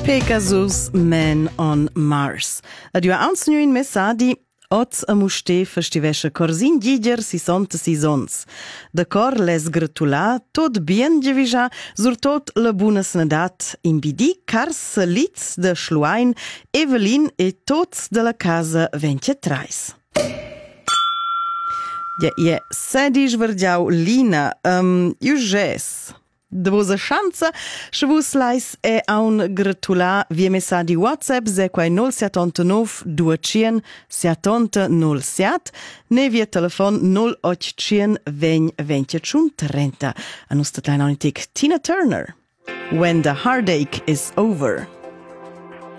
Pegasus Man on Mars. Ad ua ansnuin messadi oz a muste festivescha corsin giger 66 ons. De cor les gratula, tot bien gevija, sur tot la buna snadat, imbidi cars litz de Schluain, Evelyn e tots de la casa 23. Ja, sedi svargiau Lina, Juges. De vosa chanza, se vos lais e aun gratula via messadi WhatsApp quai 079 200 70 07 ne via telefon 0800 20 21 30. A nostra kleina onitek Tina Turner. When the heartache is over.